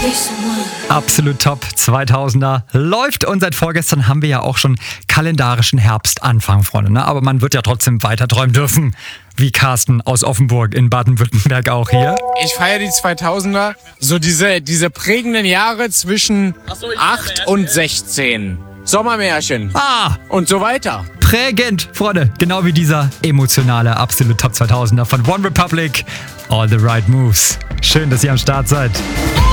Absolut top, 2000er läuft und seit vorgestern haben wir ja auch schon kalendarischen Herbstanfang, Freunde. Ne? Aber man wird ja trotzdem weiter träumen dürfen, wie Carsten aus Offenburg in Baden-Württemberg auch hier. Ich feiere die 2000er, so diese prägenden Jahre zwischen 8 und 16. Sommermärchen und so weiter. Prägend, Freunde, genau wie dieser emotionale Absolut Top 2000er von One Republic, All the Right Moves. Schön, dass ihr am Start seid.